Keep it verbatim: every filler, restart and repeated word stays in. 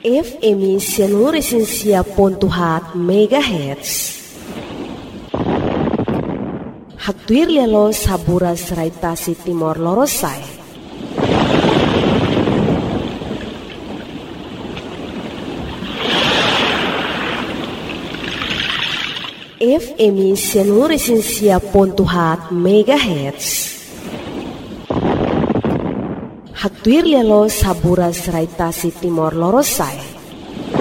F M Seluruh ponto hat megahertz. Haktuir lelo sabura seraitasi Timor Lorosai. F M Seluruh ponto hat megahertz. Haktuir lelo sabura seraitasi Timor Lorosai.